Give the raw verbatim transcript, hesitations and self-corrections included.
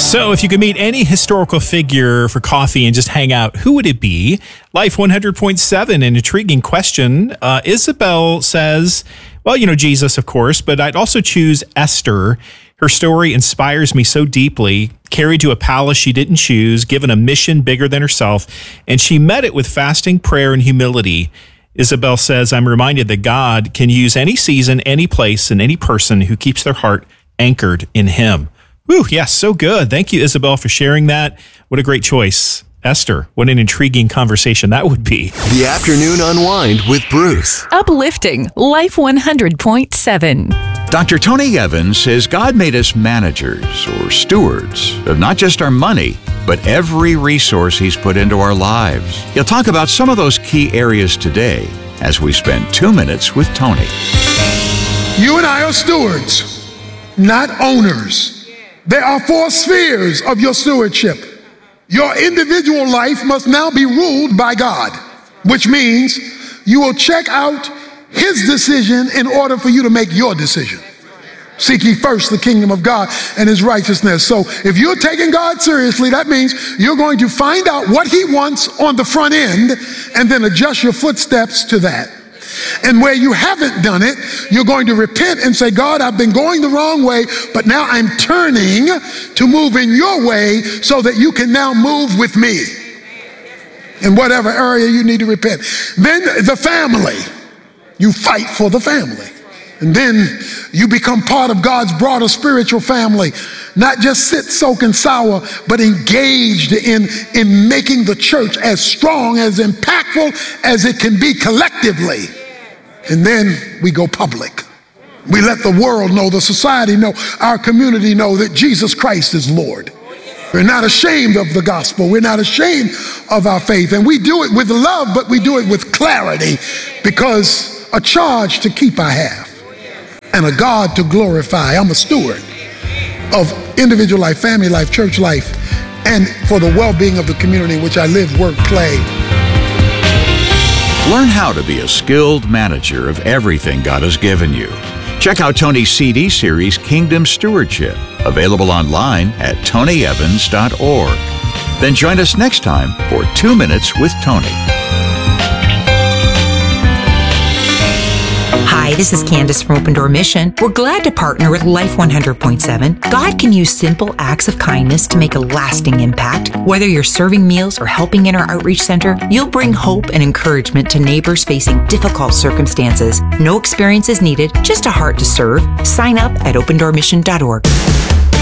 So, if you could meet any historical figure for coffee and just hang out, who would it be? Life one hundred point seven, an intriguing question. Uh, Isabel says, well, you know, Jesus, of course, but I'd also choose Esther. Her story inspires me so deeply. Carried to a palace she didn't choose, given a mission bigger than herself, and she met it with fasting, prayer, and humility. Isabel says, I'm reminded that God can use any season, any place, and any person who keeps their heart anchored in him. Whew, yes, so good. Thank you, Isabel, for sharing that. What a great choice. Esther, what an intriguing conversation that would be. The Afternoon Unwind with Bruce. Uplifting Life one hundred point seven. Doctor Tony Evans says God made us managers or stewards of not just our money, but every resource he's put into our lives. He'll talk about some of those key areas today as we spend two minutes with Tony. You and I are stewards, not owners. There are four spheres of your stewardship. Your individual life must now be ruled by God, which means you will check out his decision in order for you to make your decision. Seek ye first the kingdom of God and his righteousness. So if you're taking God seriously, that means you're going to find out what he wants on the front end and then adjust your footsteps to that. And where you haven't done it, you're going to repent and say, God, I've been going the wrong way, but now I'm turning to move in your way so that you can now move with me in whatever area you need to repent. Then the family, you fight for the family. And then you become part of God's broader spiritual family, not just sit, soak, and sour, but engaged in, in making the church as strong, as impactful as it can be collectively. And then we go public. We let the world know, the society know, our community know that Jesus Christ is Lord. We're not ashamed of the gospel. We're not ashamed of our faith. And we do it with love, but we do it with clarity, because a charge to keep I have and a God to glorify. I'm a steward of individual life, family life, church life, and for the well-being of the community in which I live, work, play. Learn how to be a skilled manager of everything God has given you. Check out Tony's C D series, Kingdom Stewardship, available online at tony evans dot org. Then join us next time for Two Minutes with Tony. Hi, this is Candace from Open Door Mission. We're glad to partner with Life one hundred point seven. God can use simple acts of kindness to make a lasting impact. Whether you're serving meals or helping in our outreach center, you'll bring hope and encouragement to neighbors facing difficult circumstances. No experience is needed, just a heart to serve. Sign up at open door mission dot org.